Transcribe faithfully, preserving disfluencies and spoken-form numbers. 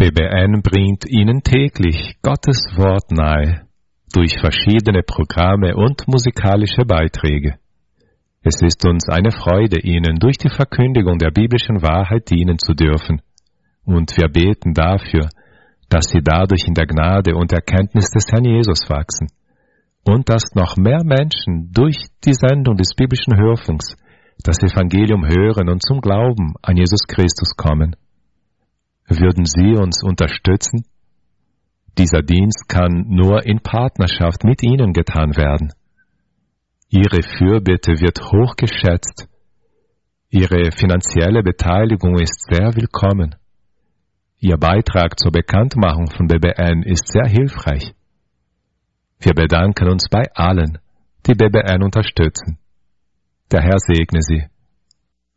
B B N bringt Ihnen täglich Gottes Wort nahe, durch verschiedene Programme und musikalische Beiträge. Es ist uns eine Freude, Ihnen durch die Verkündigung der biblischen Wahrheit dienen zu dürfen. Und wir beten dafür, dass Sie dadurch in der Gnade und Erkenntnis des Herrn Jesus wachsen und dass noch mehr Menschen durch die Sendung des biblischen Hörfunks das Evangelium hören und zum Glauben an Jesus Christus kommen. Würden Sie uns unterstützen? Dieser Dienst kann nur in Partnerschaft mit Ihnen getan werden. Ihre Fürbitte wird hoch geschätzt. Ihre finanzielle Beteiligung ist sehr willkommen. Ihr Beitrag zur Bekanntmachung von B B N ist sehr hilfreich. Wir bedanken uns bei allen, die B B N unterstützen. Der Herr segne Sie.